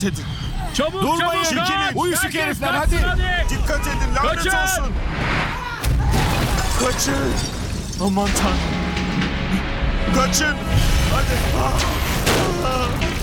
edin. Çabuk Durmayın. çabuk. Çekilin. Uyuşuk Herkes herifler kaçsın, hadi. Dikkat edin, lanet Kaçın. olsun. Kaçın. Aman tanrım. Kaçın. Hadi.